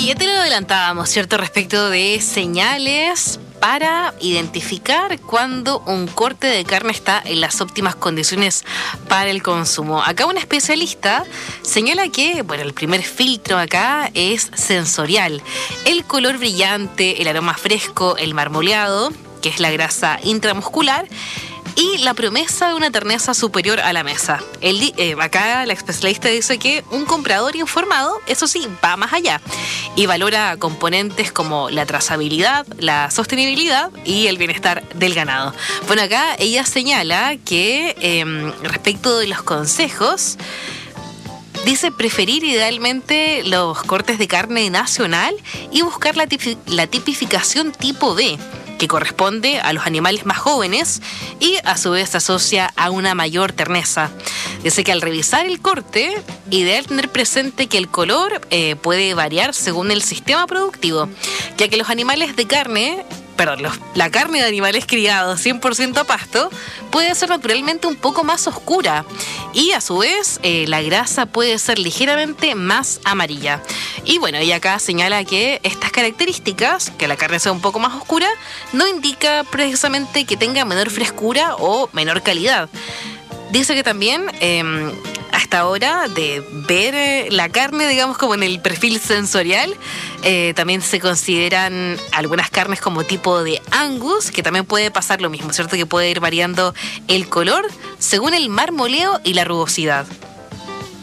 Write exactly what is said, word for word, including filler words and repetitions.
ya te lo adelantábamos, ¿cierto? Respecto de señales para identificar cuando un corte de carne está en las óptimas condiciones para el consumo. Acá un especialista señala que, bueno, el primer filtro acá es sensorial. El color brillante, el aroma fresco, el marmoleado, que es la grasa intramuscular, y la promesa de una terneza superior a la mesa. El, eh, acá la especialista dice que un comprador informado, eso sí, va más allá y valora componentes como la trazabilidad, la sostenibilidad y el bienestar del ganado. Bueno, acá ella señala que eh, respecto de los consejos, dice preferir idealmente los cortes de carne nacional y buscar la, tipi- la tipificación tipo B, que corresponde a los animales más jóvenes y a su vez se asocia a una mayor terneza. Dice que al revisar el corte, ideal tener presente que el color eh, puede variar según el sistema productivo, ya que los animales de carne, perdón, los, la carne de animales criados cien por ciento a pasto puede ser naturalmente un poco más oscura y a su vez eh, la grasa puede ser ligeramente más amarilla. Y bueno, y acá señala que estas características, que la carne sea un poco más oscura, no indica precisamente que tenga menor frescura o menor calidad. Dice que también eh, hasta ahora de ver eh, la carne, digamos, como en el perfil sensorial, eh, también se consideran algunas carnes como tipo de Angus, que también puede pasar lo mismo, ¿cierto? Que puede ir variando el color según el marmoleo y la rugosidad.